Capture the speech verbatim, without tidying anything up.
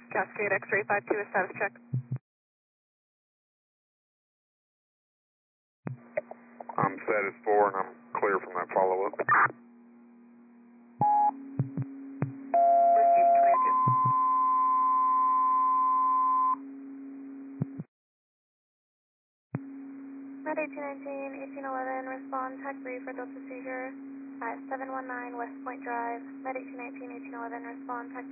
Cascade X-ray five two, a status check. I'm status four and I'm clear from that follow-up. Received twenty-two. Med eighteen nineteen, eighteen eleven, respond tech three for Delta seizure at seven one nine West Point Drive. Med eighteen nineteen, eighteen eleven, respond tech